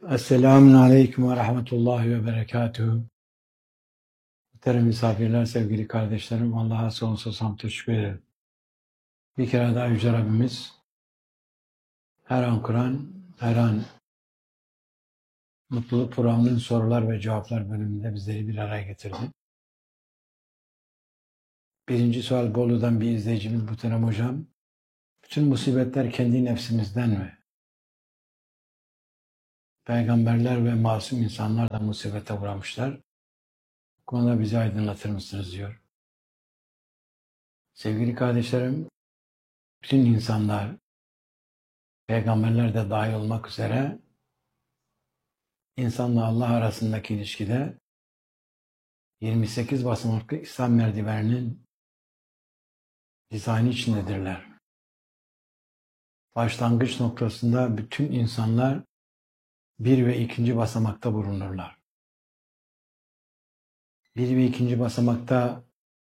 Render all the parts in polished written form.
Esselamun Aleyküm ve Rahmetullahi ve Berekatuhu. Muhterem misafirler, sevgili kardeşlerim, Allah'a sonsuz hamd teşekkür ederim. Bir kere daha Yüce Rabbimiz her an Kur'an, her an Mutluluk Programı'nın sorular ve cevaplar bölümünde bizleri bir araya getirdi. Birinci sual Bolu'dan bir izleyicimiz Muhterem Hocam. Bütün musibetler kendi nefsimizden mi? Peygamberler ve masum insanlar da musibete uğramışlar. Bu konuda bizi aydınlatır mısınız diyor. Sevgili kardeşlerim, bütün insanlar, peygamberler de dahil olmak üzere insanla Allah arasındaki ilişkide 28 basamaklı İslam merdiveninin dizaynı içindedirler. Başlangıç noktasında bütün insanlar bir ve ikinci basamakta bulunurlar. Bir ve ikinci basamakta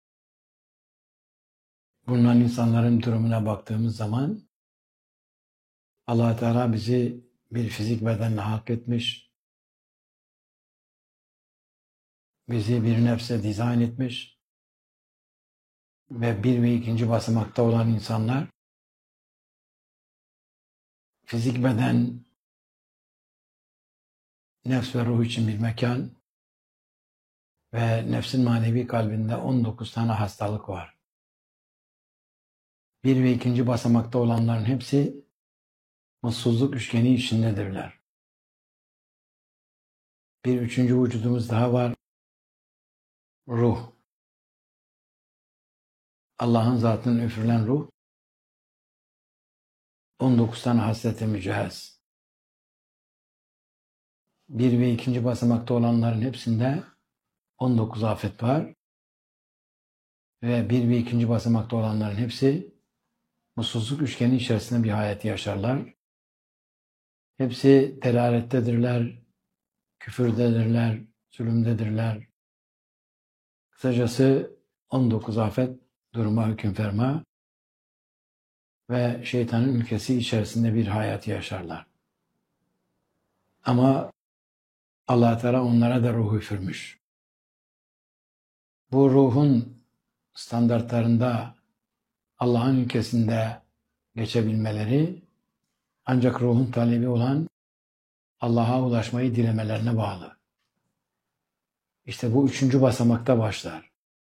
bulunan insanların durumuna baktığımız zaman Allah Teala bizi bir fizik bedenle halk etmiş, bizi bir nefse dizayn etmiş ve bir ve ikinci basamakta olan insanlar fizik beden, nefs ve ruh için bir mekan ve nefsin manevi kalbinde 19 tane hastalık var. Bir ve ikinci basamakta olanların hepsi mutsuzluk üçgeni içindedirler. Bir üçüncü vücudumuz daha var. Ruh. Allah'ın zatının üfürülen ruh. 19 tane hasrete mücehhez. Bir ve ikinci basamakta olanların hepsinde 19 afet var. Ve bir ve ikinci basamakta olanların hepsi mutsuzluk üçgeni içerisinde bir hayatı yaşarlar. Hepsi delalettedirler, küfürdedirler, zulümdedirler. Kısacası 19 afet duruma hüküm ferma ve şeytanın ülkesi içerisinde bir hayatı yaşarlar. Ama Allah Teala onlara da ruh üfürmüş. Bu ruhun standartlarında Allah'ın ülkesinde geçebilmeleri ancak ruhun talebi olan Allah'a ulaşmayı dilemelerine bağlı. İşte bu üçüncü basamakta başlar.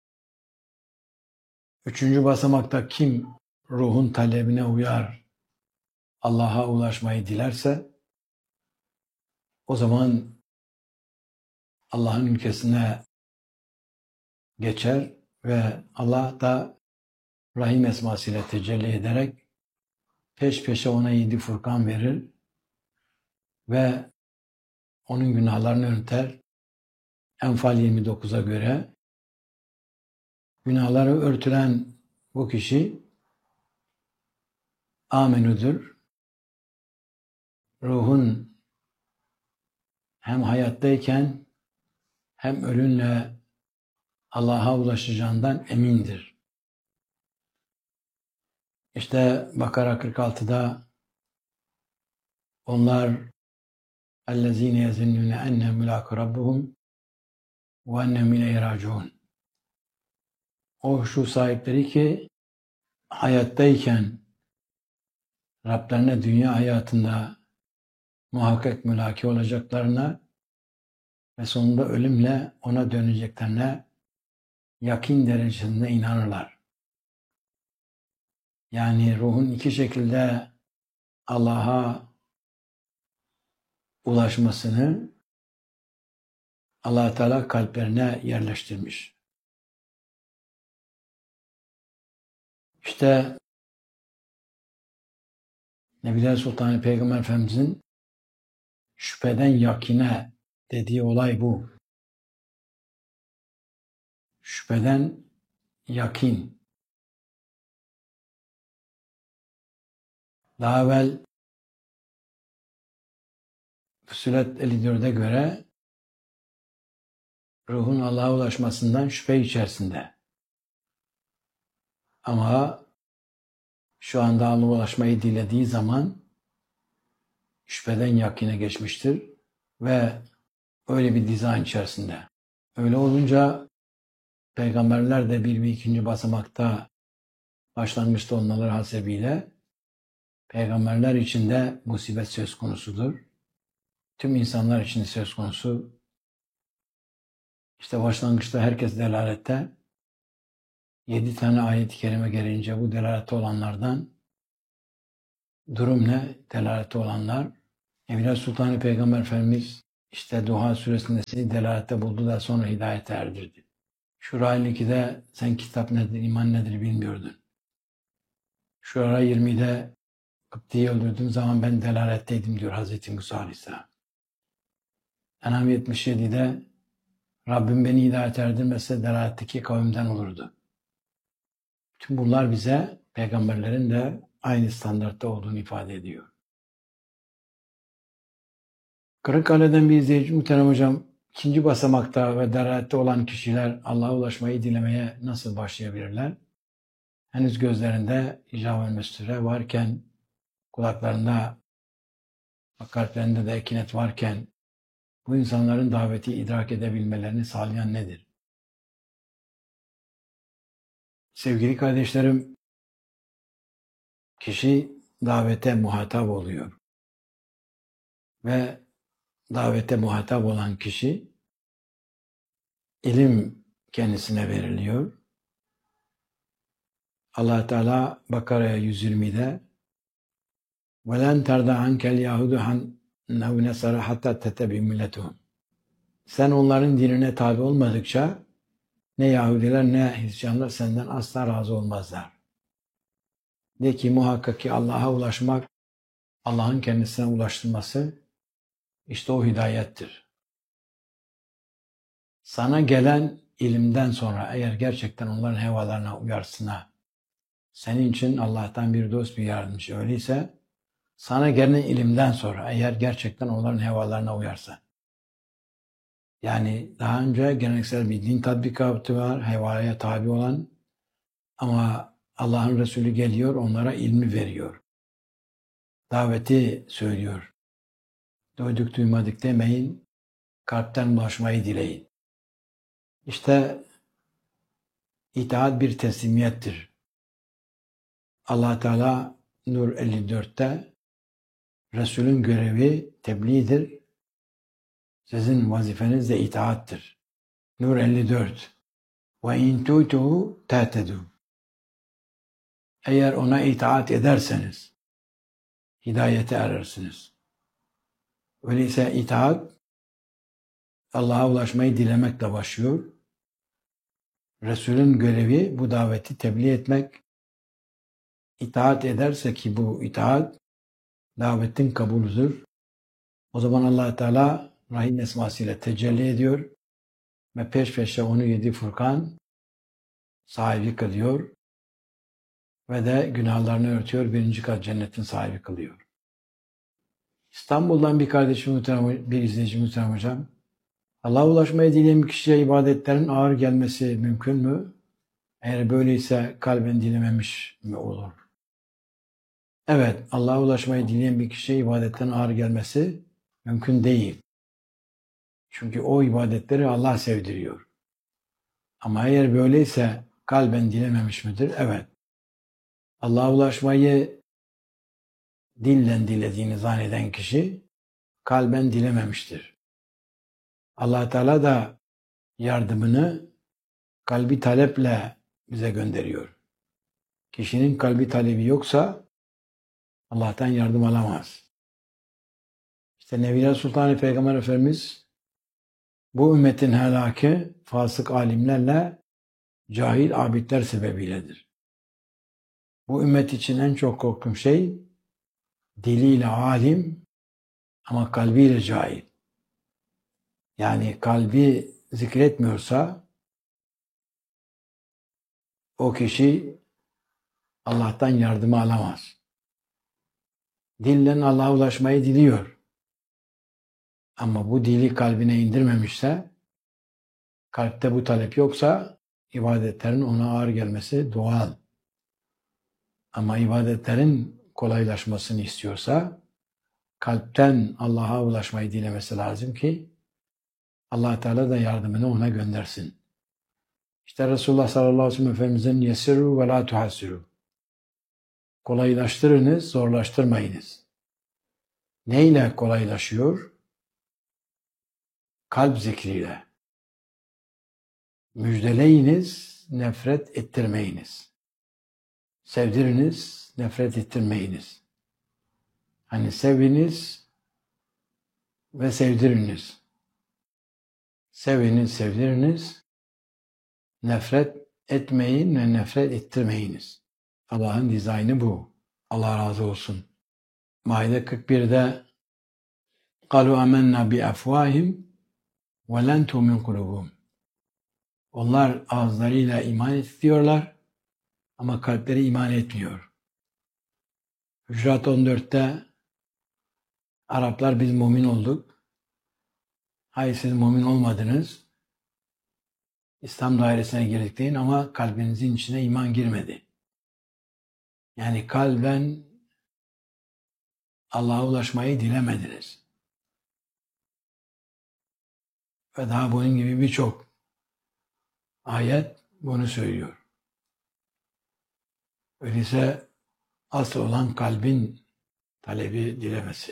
Üçüncü basamakta kim ruhun talebine uyar, Allah'a ulaşmayı dilerse, o zaman Allah'ın ülkesine geçer ve Allah da Rahim esmasıyla tecelli ederek peş peşe ona 7 furkan verir ve onun günahlarını örter. Enfal 29'a göre günahları örtülen bu kişi amenüdür. Ruhun hem hayattayken hem ölümle Allah'a ulaşacağından emindir. İşte Bakara 46'da onlar اَلَّذ۪ينَ يَزِنُّونَ اَنَّهُمْ مُلَاقُ رَبُّهُمْ وَاَنَّهُمْ اِلَيْهِ رَاجِعُونَ. O şu sahipleri ki hayattayken Rablerine dünya hayatında muhakkak mülaki olacaklarına ve sonunda ölümle ona döneceklerine yakin derecesinde inanırlar. Yani ruhun iki şekilde Allah'a ulaşmasını Allah Teala kalplerine yerleştirmiş. İşte Nebiler Sultanı Peygamber Efendimiz'in şüpheden yakine dediği olay bu. Şüpheden yakin. Daha evvel Füssilet 54'e göre ruhun Allah'a ulaşmasından şüphe içerisinde. Ama şu anda Allah'a ulaşmayı dilediği zaman şüpheden yakine geçmiştir. ve öyle bir dizayn içerisinde. Öyle olunca peygamberler de bir ve ikinci basamakta başlangıçta olmaları hasebiyle peygamberler için de musibet söz konusudur. Tüm insanlar için de söz konusu. İşte başlangıçta herkes delalette. 7 tane ayet-i kerime gelince bu delalette olanlardan durum ne? Delalette olanlar. Evliya Sultan Peygamber Efendimiz işte Duha suresinde seni delalette buldu da sonra hidayete erdirdi. Şura 52'de sen kitap nedir, iman nedir bilmiyordun. Şura 20'de Kıpti'yi öldürdüğüm zaman ben delaletteydim diyor Hazreti Musa Aleyhisselam. Enam 77'de Rabbim beni hidayet erdirmezse delaletteki kavimden olurdu. Tüm bunlar bize peygamberlerin de aynı standartta olduğunu ifade ediyor. Kırıkkale'den bir izleyici muhterem hocam, ikinci basamakta ve delalette olan kişiler Allah'a ulaşmayı dilemeye nasıl başlayabilirler? Henüz gözlerinde icab-ı mesture varken, kulaklarında, kalplerinde de ekinet varken, bu insanların daveti idrak edebilmelerini sağlayan nedir? Sevgili kardeşlerim, kişi davete muhatap oluyor. Ve davete muhatap olan kişi, ilim kendisine veriliyor. Allah Teala Bakara 120'de وَلَنْ تَرْضَ عَنْكَ الْيَهُدُ عَنْ نَصَرَ حَتَّى تَتَّبِعَ مِلَّتَهُمْ. Sen onların dinine tabi olmadıkça ne Yahudiler ne Hristiyanlar senden asla razı olmazlar. De ki muhakkak ki Allah'a ulaşmak, Allah'ın kendisine ulaştırması işte o hidayettir. Sana gelen ilimden sonra eğer gerçekten onların hevalarına uyarsına, senin için Allah'tan bir dost bir yardımcı öyleyse, sana gelen ilimden sonra eğer gerçekten onların hevalarına uyarsa, yani daha önce geleneksel bir din tatbikatı var, hevalaya tabi olan ama Allah'ın Resulü geliyor, onlara ilmi veriyor. Daveti söylüyor. Duyduk duymadık demeyin, kalpten ulaşmayı dileyin. İşte itaat bir teslimiyettir. Allah Teala Nur 54'te Resulün görevi tebliğdir. Sizin vazifeniz de itaattir. Nur 54. Ve in tu'tuhu tehtedû. Eğer ona itaat ederseniz hidayete erersiniz. Öyleyse itaat Allah'a ulaşmayı dilemekle başlıyor. Resulün görevi bu daveti tebliğ etmek. İtaat ederse ki bu itaat davetin kabulüdür. O zaman Allah Teala Rahim esmasıyla tecelli ediyor ve peş peşe onu 7 Furkan sahibi kılıyor ve de günahlarını örtüyor, 1. kat cennetin sahibi kılıyor. İstanbul'dan bir kardeşim, bir izleyici muhterem hocam, Allah'a ulaşmayı dileyen bir kişiye ibadetlerin ağır gelmesi mümkün mü? Eğer böyleyse kalben dilememiş mi olur? Evet, Allah'a ulaşmayı dileyen bir kişiye ibadetlerin ağır gelmesi mümkün değil. Çünkü o ibadetleri Allah sevdiriyor. Ama eğer böyleyse kalben dilememiş midir? Evet. Allah'a ulaşmayı dillen dilediğini zanneden kişi kalben dilememiştir. Allah Teala da yardımını kalbi taleple bize gönderiyor. Kişinin kalbi talebi yoksa Allah'tan yardım alamaz. İşte Nebiler Sultan Peygamber Efendimiz bu ümmetin helakı fasık alimlerle cahil abidler sebebiyledir. Bu ümmet için en çok korktuğum şey diliyle alim ama kalbiyle cahil. Yani kalbi zikretmiyorsa o kişi Allah'tan yardımı alamaz. Dillen Allah'a ulaşmayı diliyor. Ama bu dili kalbine indirmemişse, kalpte bu talep yoksa ibadetlerin ona ağır gelmesi doğal. Ama ibadetlerin kolaylaşmasını istiyorsa kalpten Allah'a ulaşmayı dilemesi lazım ki Allah Teala da yardımını ona göndersin. İşte Resulullah sallallahu aleyhi ve sellem Efendimizin yesiru ve la tuhassiru. Kolaylaştırınız, zorlaştırmayınız. Neyle kolaylaşıyor? Kalp zikriyle. Müjdeleyiniz, nefret ettirmeyiniz. Sevdiriniz, nefret ettirmeyiniz. Hani seviniz ve sevdiriniz. Seviniz, sevdiriniz. Nefret etmeyin ve nefret ettirmeyiniz. Allah'ın dizaynı bu. Allah razı olsun. Maide 41'de قَالُوا أَمَنَّا بِأَفْوَاهِمْ وَلَنْ تُؤْمِنْ قُلُوبُهُمْ. Onlar ağızlarıyla iman ediyorlar ama kalpleri iman etmiyor. Hücurat 14'te Araplar biz mümin olduk. Hayır siz mümin olmadınız. İslam dairesine girdik deyin ama kalbinizin içine iman girmedi. Yani kalben Allah'a ulaşmayı dilemediniz. Ve daha bunun gibi birçok ayet bunu söylüyor. Öyleyse asıl olan kalbin talebi, dilemesi.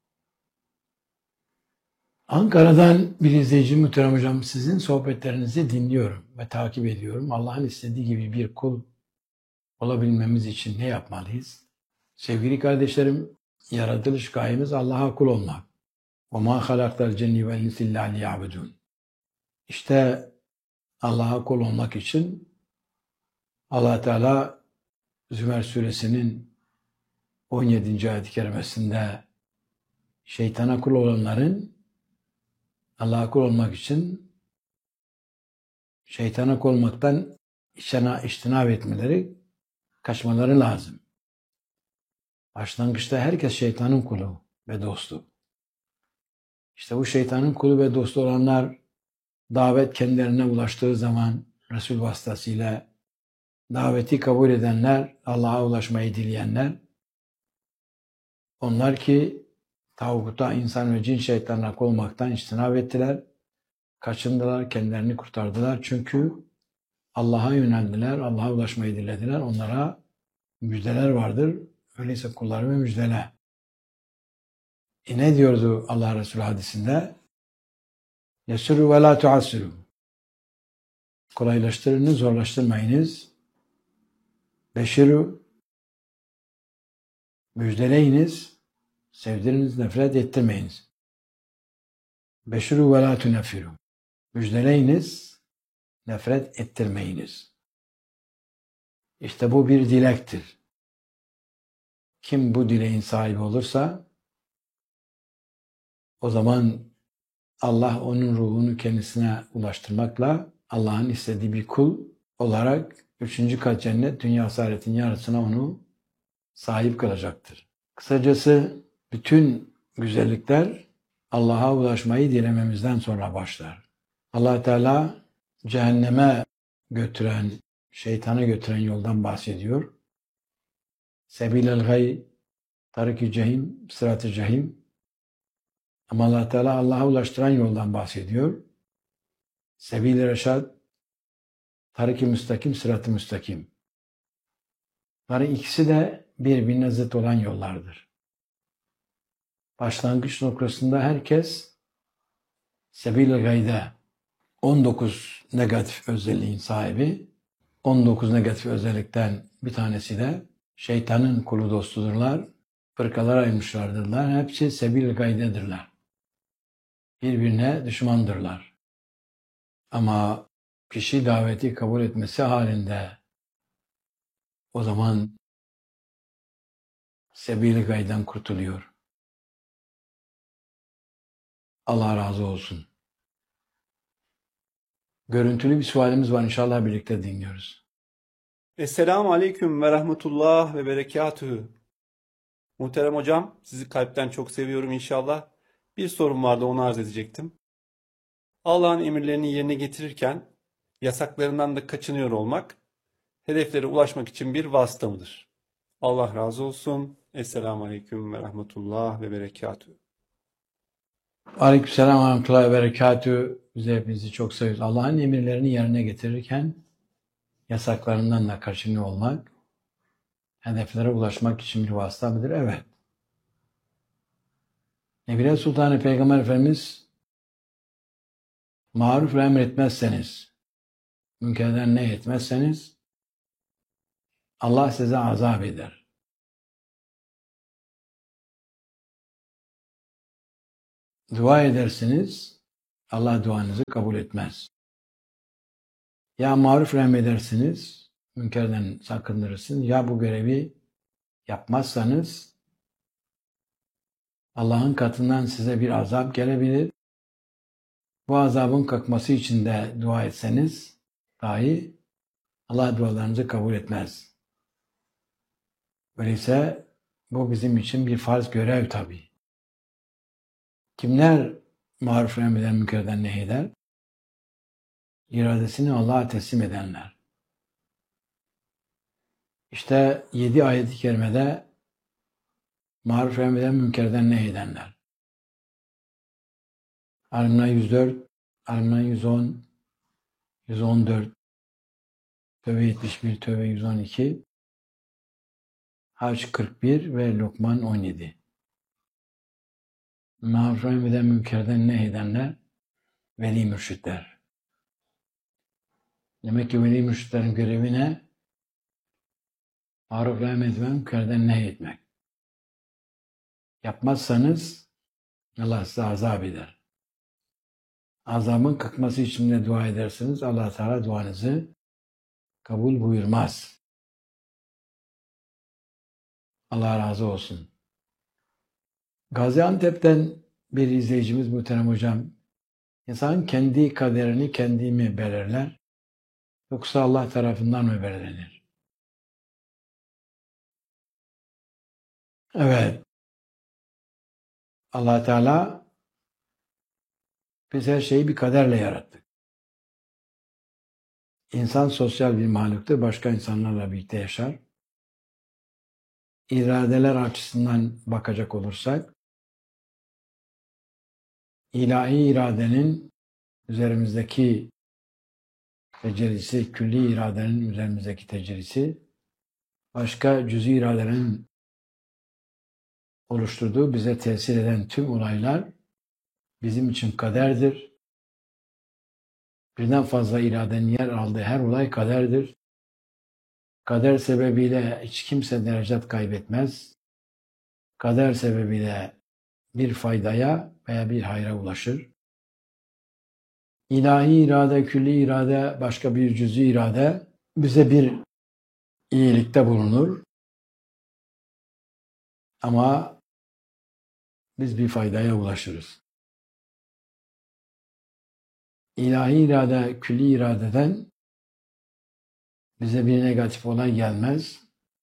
Ankara'dan bir izleyici Muhterem Hocam, sizin sohbetlerinizi dinliyorum ve takip ediyorum. Allah'ın istediği gibi bir kul olabilmemiz için ne yapmalıyız? Sevgili kardeşlerim, yaratılış gayemiz Allah'a kul olmak. وَمَا خَلَقْتَ الْجَنِّ وَالْاِنْسِ اِلَّا لِيَعْبُدُونَ. İşte Allah'a kul olmak için Allah Teala Zümer suresinin 17. ayet-i kerimesinde şeytana kul olanların Allah'a kul olmak için şeytana kul olmaktan içtinab etmeleri, kaçmaları lazım. Başlangıçta herkes şeytanın kulu ve dostu. İşte bu şeytanın kulu ve dostu olanlar davet kendilerine ulaştığı zaman Resul vasıtasıyla daveti kabul edenler, Allah'a ulaşmayı dileyenler, onlar ki tağuta, insan ve cin şeytanına kul olmaktan içtinab ettiler, kaçındılar, kendilerini kurtardılar. Çünkü Allah'a yöneldiler, Allah'a ulaşmayı dilediler. Onlara müjdeler vardır. Öyleyse kullarımı müjdele. Ne diyordu Allah Resulü hadisinde? Yesuru ve la tuassiru. Kolaylaştırınız, zorlaştırmayınız. Beşiru, müjdeleyiniz, sevdiriniz, nefret ettirmeyiniz. Beşiru ve la tuneffiru. Müjdeleyiniz, nefret ettirmeyiniz. İşte bu bir dilektir. Kim bu dileğin sahibi olursa o zaman Allah onun ruhunu kendisine ulaştırmakla Allah'ın istediği bir kul olarak 3. kat cennet, dünya asaretin yarısına onu sahip kılacaktır. Kısacası bütün güzellikler Allah'a ulaşmayı dilememizden sonra başlar. Allah Teala cehenneme götüren, şeytana götüren yoldan bahsediyor. Sebilel gay, tarik-i cehim, sırat-ı cehim. Ama Allah Teala Allah'a ulaştıran yoldan bahsediyor. Sebil-i reşad, tarik-i müstakim, sırat-ı müstakim. Bunların ikisi de birbirine zıt olan yollardır. Başlangıç noktasında herkes Sebil-i gayda 19 negatif özelliğin sahibi. 19 negatif özellikten bir tanesi de şeytanın kulu dostudurlar. Fırkalara ayrılmışlardırlar. Hepsi Sebil-i gaydedirler. Birbirine düşmandırlar. Ama kişi daveti kabul etmesi halinde o zaman Sebil-i gayden kurtuluyor. Allah razı olsun. Görüntülü bir sualimiz var. İnşallah birlikte dinliyoruz. Esselamu Aleyküm ve Rahmetullah ve Berekatühü. Muhterem hocam, sizi kalpten çok seviyorum inşallah. Bir sorum vardı, onu arz edecektim. Allah'ın emirlerini yerine getirirken yasaklarından da kaçınıyor olmak, hedeflere ulaşmak için bir vasıta mıdır? Allah razı olsun. Esselamu Aleyküm ve Rahmetullah ve Berekatuhu. Aleykümselam ve rahmetullahi ve berekatühü. Biz de hepinizi çok seviyoruz. Allah'ın emirlerini yerine getirirken yasaklarından da kaçınıyor olmak, hedeflere ulaşmak için bir vasıta mıdır? Evet. Nebile Sultanı Peygamber Efendimiz maruf emretmezseniz, münkerden ne etmezseniz Allah size azap eder. Dua edersiniz, Allah duanızı kabul etmez. Ya maruf emredersiniz, münkerden sakındırırsınız. Ya bu görevi yapmazsanız Allah'ın katından size bir azap gelebilir. Bu azabın kalkması için de dua etseniz dahi Allah dualarınızı kabul etmez. Öyleyse bu bizim için bir farz görev tabii. Kimler maruf emreden münkerden nehyeder? İradesini Allah'a teslim edenler. İşte 7 ayet-i kerimede maruf emreden münkerden nehyedenler. Al-İmran 104, Al-İmran 110, 114, Tövbe 71, Tövbe 112, Hac 41 ve Lokman 17. Maruf emreden münkerden nehyedenler veli mürşitler. Demek ki veli mürşitlerin görevi ne? Maruf emreden münkerden nehyetmek. Yapmazsanız Allah size azap eder. Azabın kalkması için de dua edersiniz. Allah Teala duanızı kabul buyurmaz. Allah razı olsun. Gaziantep'ten bir izleyicimiz Muhterem Hocam, insan kendi kaderini kendi mi belirler, yoksa Allah tarafından mı belirlenir? Evet, Allah Teala biz her şeyi bir kaderle yarattık. İnsan sosyal bir mahluktur, başka insanlarla birlikte yaşar. İradeler açısından bakacak olursak, ilahi iradenin üzerimizdeki tecellisi, külli iradenin üzerimizdeki tecellisi, başka cüz'i iradenin oluşturduğu, bize tesir eden tüm olaylar bizim için kaderdir. Birden fazla iradenin yer aldığı her olay kaderdir. Kader sebebiyle hiç kimse derecat kaybetmez. Kader sebebiyle bir faydaya veya bir hayra ulaşır. İlahi irade, külli irade, başka bir cüz'i irade bize bir iyilikte bulunur. Ama biz bir faydaya ulaşırız. İlahi irade, külli iradeden bize bir negatif olay gelmez.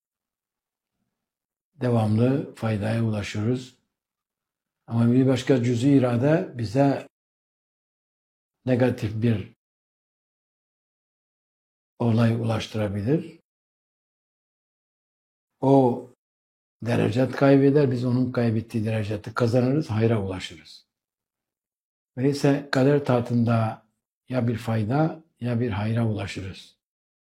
Devamlı faydaya ulaşıyoruz. Ama bir başka cüz'i irade bize negatif bir olay ulaştırabilir. O derecet kaybeder, biz onun kaybettiği dereceti kazanırız, hayra ulaşırız. Öyleyse kader tahtında ya bir fayda ya bir hayra ulaşırız.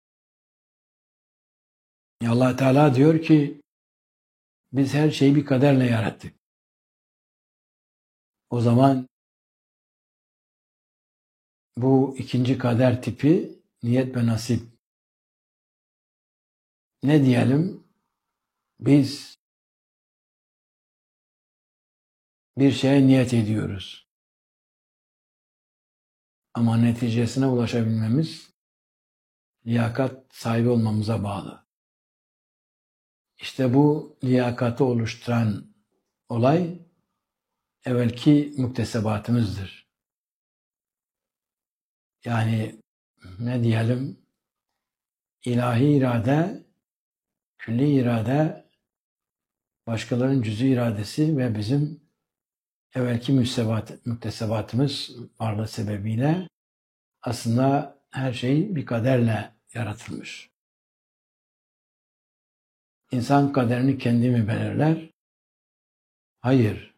Allah Teala diyor ki biz her şeyi bir kaderle yarattık. O zaman bu ikinci kader tipi niyet ve nasip. Ne diyelim? Biz bir şeye niyet ediyoruz. Ama neticesine ulaşabilmemiz liyakat sahibi olmamıza bağlı. İşte bu liyakatı oluşturan olay evvelki muktesebatımızdır. Yani ne diyelim? İlahi irade, külli irade, başkalarının cüz'i iradesi ve bizim evvelki muktesebatımız varlığı sebebiyle aslında her şey bir kaderle yaratılmış. İnsan kaderini kendi mi belirler? Hayır.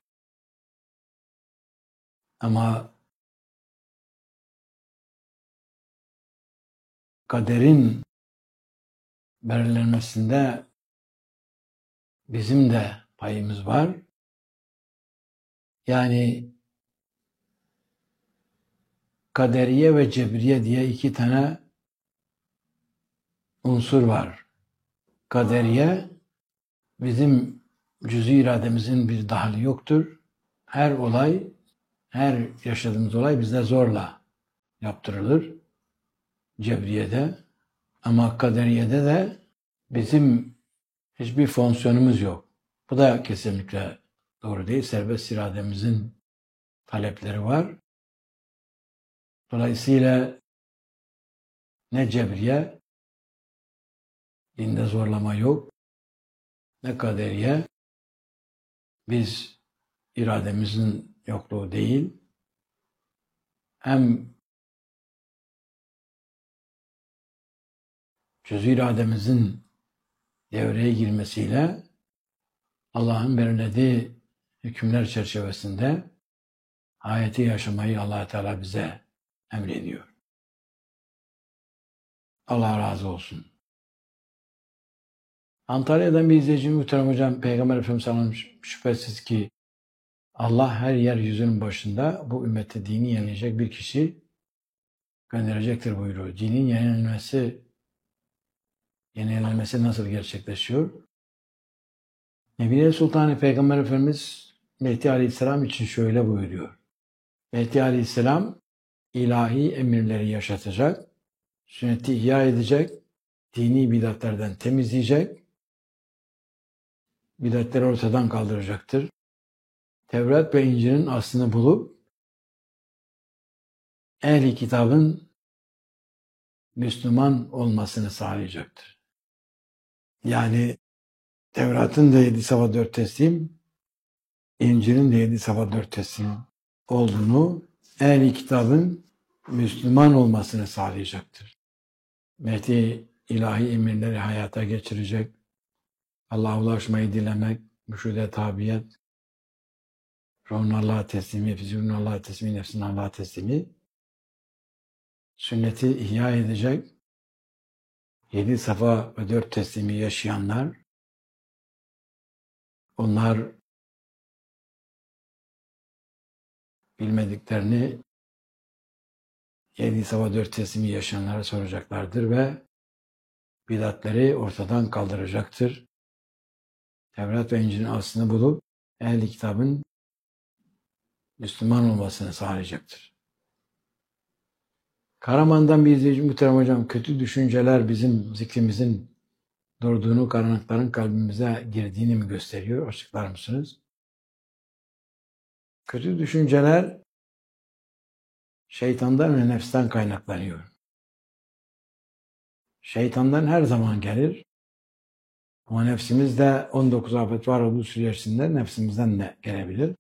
Ama kaderin belirlenmesinde bizim de payımız var. Yani kaderiye ve cebriye diye iki tane unsur var. Kaderiye, bizim cüz-i irademizin bir dahli yoktur. Her olay, her yaşadığımız olay bize zorla yaptırılır. Cebriye'de. Ama kaderiyede de bizim hiçbir fonksiyonumuz yok. Bu da kesinlikle doğru değil. Serbest irademizin talepleri var. Dolayısıyla ne cebriye, dinde zorlama yok, ne kaderiye, biz irademizin yokluğu değil, hem cüz-i irademizin devreye girmesiyle Allah'ın belirlediği hükümler çerçevesinde hayatı yaşamayı Allah Teala bize emrediyor. Allah razı olsun. Antalya'dan bir izleyicimiz muhterem hocam, Peygamber Efendimiz sallallahu aleyhi ve sellem şüphesiz ki Allah her yeryüzünün başında bu ümmette dini yenileyecek bir kişi gönderecektir buyuruyor. Dinin yenilenmesi nasıl gerçekleşiyor? Nebiler Sultanı Peygamber Efendimiz Mehdi Aleyhisselam için şöyle buyuruyor. Mehdi Aleyhisselam ilahi emirleri yaşatacak, sünneti ihya edecek, dini bidatlerden temizleyecek, bidatleri ortadan kaldıracaktır. Tevrat ve İncil'in aslını bulup ehli kitabın Müslüman olmasını sağlayacaktır. Yani Tevrat'ın da 7 safa 4 teslim, İncil'in de 7 safa 4 teslim olduğunu, ehli kitabın Müslüman olmasını sağlayacaktır. Mehdi ilahi emirleri hayata geçirecek, Allah'a ulaşmayı dilemek, mürşide tabiyet, ruhun Allah'a teslimi, fiziğinin Allah'a teslimi, nefsin Allah'a teslimi, sünneti ihya edecek, 7 safa ve 4 teslimi yaşayanlar, onlar bilmediklerini 7 safa 4 teslimi yaşayanlara soracaklardır ve bidatleri ortadan kaldıracaktır. Tevrat ve İncil'in aslını bulup ehli kitabın Müslüman olmasını sağlayacaktır. Karaman'dan bir izleyici muhterem hocam, kötü düşünceler bizim zikrimizin durduğunu, karanlıkların kalbimize girdiğini mi gösteriyor? Açıklar mısınız? Kötü düşünceler şeytandan ve nefsten kaynaklanıyor. Şeytandan her zaman gelir. Ama nefsimizde 19 afet var olduğu süreçinde nefsimizden de gelebilir.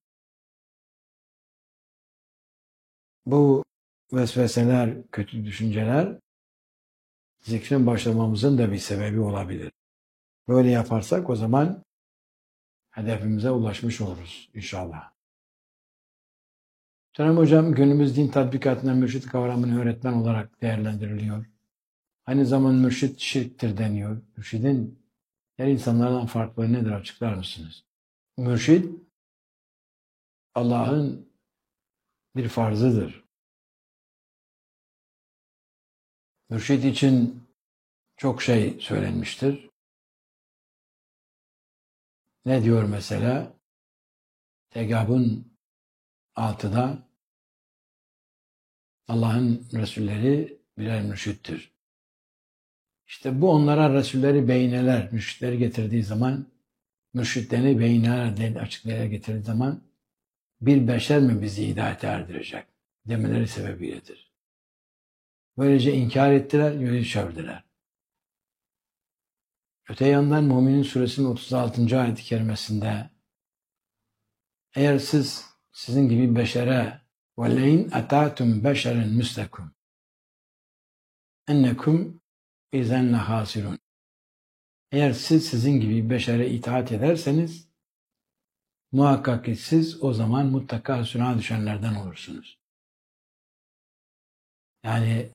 Bu vesveseler, kötü düşünceler zikrin başlamamızın da bir sebebi olabilir. Böyle yaparsak o zaman hedefimize ulaşmış oluruz inşallah. Muhterem hocam, günümüz din tatbikatında mürşit kavramını öğretmen olarak değerlendiriliyor. Aynı zaman mürşit şirktir deniyor. Mürşidin her insanlardan farkları nedir, açıklar mısınız? Mürşid Allah'ın bir farzıdır. Mürşid için çok şey söylenmiştir. Ne diyor mesela? Tegabun 6'da Allah'ın Resulleri birer mürşittir. İşte bu onlara Resulleri beyneler, mürşitleri getirdiği zaman, mürşitlerini beyneler açıklığa getirdiği zaman bir beşer mi bizi hidayete erdirecek demeleri sebebiyledir. Böylece inkar ettiler, yolu çevirdiler. Öte yandan Müminin Suresinin 36. ayet-i kerimesinde eğer sizin gibi beşere وَلَيْنْ اَتَاتُمْ بَشَرًا مُسْلَكُمْ اَنَّكُمْ اِذَنْ لَخَاسِرُونَ Eğer siz sizin gibi bir beşere itaat ederseniz muhakkak ki siz o zaman mutlaka hüsrana düşenlerden olursunuz. Yani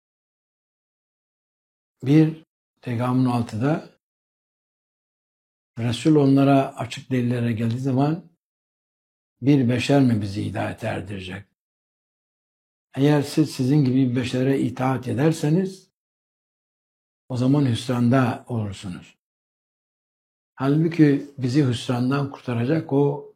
bir Tekamül 6'da Resul onlara açık delillere geldiği zaman bir beşer mi bizi hidayete erdirecek? Eğer siz sizin gibi bir beşere itaat ederseniz o zaman hüsranda olursunuz. Halbuki bizi hüsrandan kurtaracak o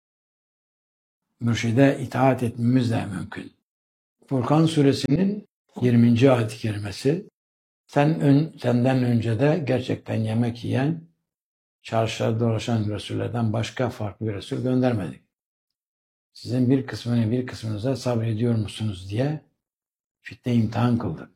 mürşide itaat etmemiz de mümkün. Furkan suresinin 20. ayet-i kerimesi senden önce de gerçekten yemek yiyen, çarşıda dolaşan Resullerden başka farklı bir Resul göndermedik. Sizin bir kısmınıza sabrediyor musunuz diye fitne imtihan kıldık.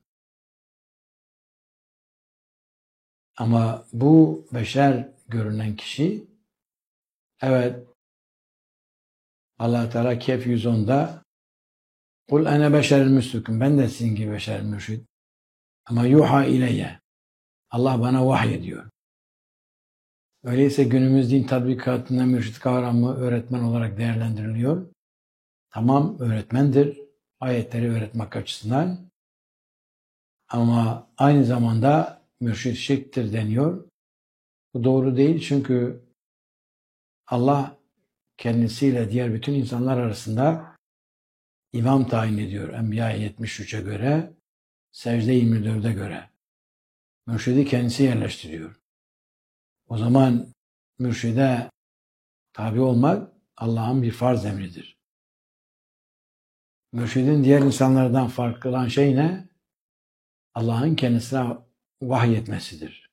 Ama bu beşer görünen kişi, evet, Allah Teala Kehf 110'da "Kul ene beşerun mislukum", ben de sizin gibi beşer mürşid. Ama yuha ileyye, Allah bana vahiy ediyor. Öyleyse günümüz din tatbikatında mürşid kavramı öğretmen olarak değerlendiriliyor. Tamam, öğretmendir ayetleri öğretmek açısından. Ama aynı zamanda mürşid şirktir deniyor. Bu doğru değil, çünkü Allah kendisiyle diğer bütün insanlar arasında imam tayin ediyor. Enbiya 73'e göre, Secde 24'e göre. Mürşidi kendisi yerleştiriyor. O zaman mürşide tabi olmak Allah'ın bir farz emridir. Mürşidin diğer insanlardan farklı kılan şey ne? Allah'ın kendisine vahyetmesidir.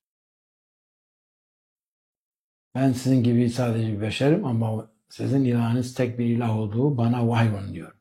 Ben sizin gibi sadece bir beşerim ama sizin ilahınız tek bir ilah olduğu bana vahyolun diyor.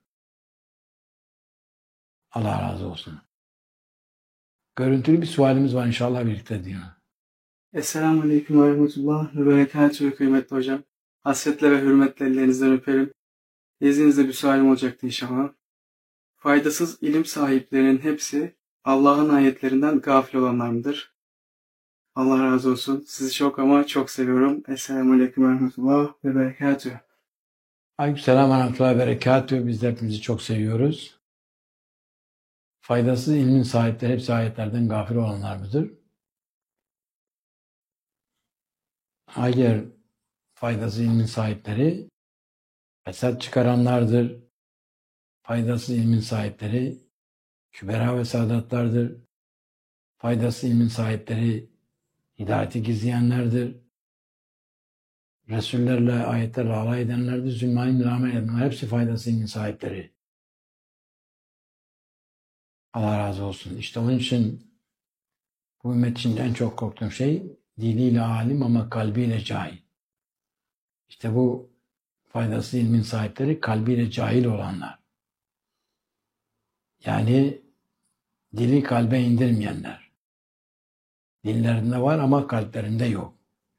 Allah razı olsun. Görüntülü bir sualimiz var, inşallah birlikte diyor. Esselamu Aleyküm ve Rahmetullah ve Berekatühü kıymetli hocam. Hasretle ve hürmetle ellerinizden öperim. İzninizle bir sualim olacaktı inşallah. Faydasız ilim sahiplerinin hepsi Allah'ın ayetlerinden gafil olanlar mıdır? Allah razı olsun. Sizi çok ama çok seviyorum. Esselamu Aleyküm ve Rahmetullah ve Berekatühü. Aleykümselam ve rahmetullahi ve berekatühü. Biz de hepimizi çok seviyoruz. Faydasız ilmin sahipleri hepsi ayetlerden gafil olanlar mıdır? Hayır, faydasız ilmin sahipleri fesat çıkaranlardır. Faydasız ilmin sahipleri kübera ve sadatlardır. Faydasız ilmin sahipleri hidayeti gizleyenlerdir. Resullerle, ayetlerle alay edenlerdir. Zulmâin rağmen edenler. Hepsi faydasız ilmin sahipleri. Allah razı olsun. İşte onun için bu ümmet için en çok korktuğum şey diliyle alim ama kalbiyle cahil. İşte bu faydasız ilmin sahipleri kalbiyle cahil olanlar. Yani dili kalbe indirmeyenler. Dillerinde var ama kalplerinde yok.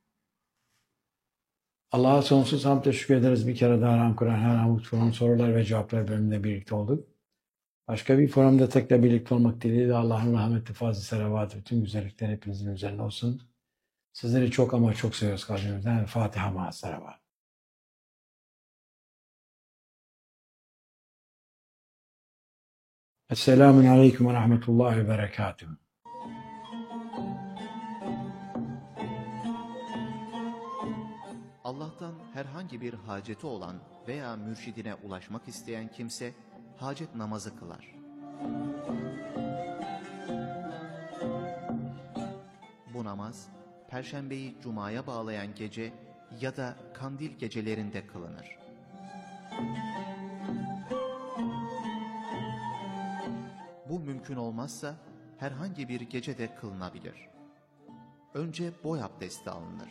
Allah'a sonsuz hamd teşekkür ederiz. Bir kere daha Ram Kur'an her Hamut Forum sorular ve cevaplar bölümünde birlikte olduk. Başka bir forumda tekrar birlikte olmak dileğiyle Allah'ın rahmeti, fazl-ı selavatı, bütün güzellikler hepinizin üzerine olsun. Sizleri çok ama çok seviyoruz kalbimizden. Fatiha ma'as selavat. Esselamun aleyküm ve rahmetullahi ve berekatuhu. Allah'tan herhangi bir haceti olan veya mürşidine ulaşmak isteyen kimse hacet namazı kılar. Bu namaz Perşembeyi Cuma'ya bağlayan gece ya da kandil gecelerinde kılınır. Bu mümkün olmazsa herhangi bir gecede kılınabilir. Önce boy abdesti alınır.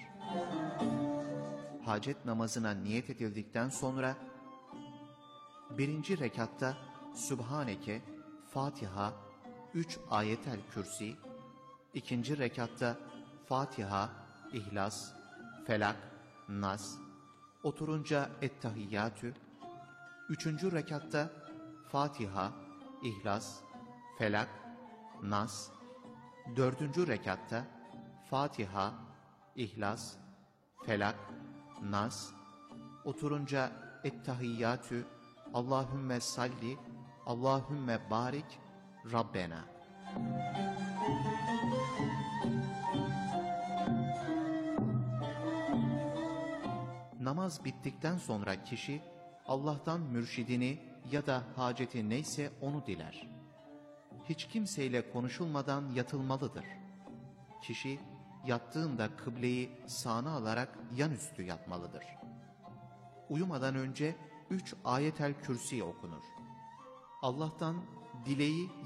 Hacet namazına niyet edildikten sonra birinci rekatta Sübhaneke, Fatiha, 3 ayetel kürsi, ikinci rekatta Fatiha, İhlas, Felak, Nas, oturunca Ettehiyyatü, üçüncü rekatta Fatiha, İhlas, Felak, Nas, dördüncü rekatta Fatiha, İhlas, Felak, Nas, oturunca Ettehiyyatü, Allahümme salli, Allahümme barik, Rabbena. Namaz bittikten sonra kişi Allah'tan mürşidini ya da haceti neyse onu diler. Hiç kimseyle konuşulmadan yatılmalıdır. Kişi yattığında kıbleyi sağına alarak yanüstü yatmalıdır. Uyumadan önce 3 ayetel kürsi okunur. Allah'tan dileği